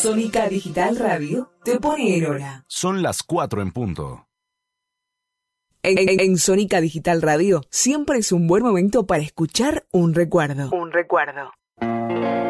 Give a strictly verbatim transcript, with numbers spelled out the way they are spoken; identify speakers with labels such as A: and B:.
A: Sónica Digital Radio te pone en hora.
B: Son las cuatro en punto.
A: En, en, en Sónica Digital Radio siempre es un buen momento para escuchar un recuerdo. Un recuerdo.